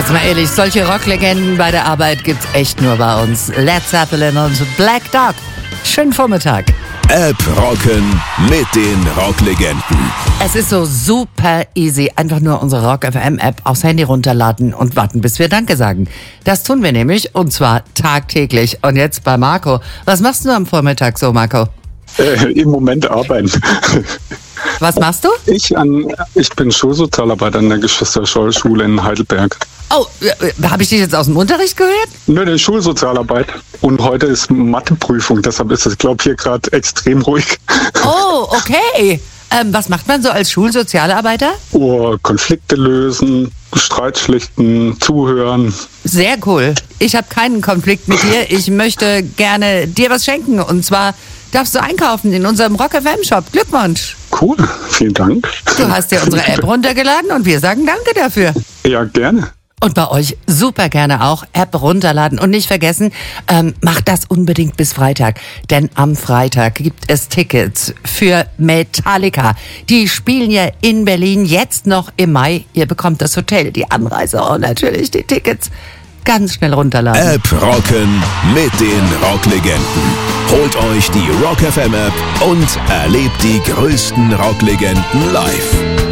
Jetzt mal ehrlich, solche Rocklegenden bei der Arbeit gibt's echt nur bei uns. Led Zeppelin und Black Dog. Schönen Vormittag. App rocken mit den Rocklegenden. Es ist so super easy. Einfach nur unsere Rock FM App aufs Handy runterladen und warten, bis wir Danke sagen. Das tun wir nämlich, und zwar tagtäglich. Und jetzt bei Marco. Was machst du am Vormittag so, Marco? Im Moment arbeiten. Was machst du? Ich bin Schulsozialarbeiter an der Geschwister-Scholl-Schule in Heidelberg. Oh, habe ich dich jetzt aus dem Unterricht gehört? Nö, eine Schulsozialarbeit. Und heute ist Matheprüfung, deshalb ist es, glaube ich, hier gerade extrem ruhig. Oh, okay. Was macht man so als Schulsozialarbeiter? Konflikte lösen, Streit schlichten, zuhören. Sehr cool. Ich habe keinen Konflikt mit dir. Ich möchte gerne dir was schenken. Und zwar darfst du einkaufen in unserem Rock FM Shop. Glückwunsch. Cool, vielen Dank. Du hast dir unsere App runtergeladen und wir sagen Danke dafür. Ja, gerne. Und bei euch super gerne auch App runterladen. Und nicht vergessen, macht das unbedingt bis Freitag. Denn am Freitag gibt es Tickets für Metallica. Die spielen ja in Berlin jetzt noch im Mai. Ihr bekommt das Hotel, die Anreise und natürlich die Tickets. Ganz schnell runterladen. App rocken mit den Rocklegenden. Holt euch die Rock FM App und erlebt die größten Rocklegenden live.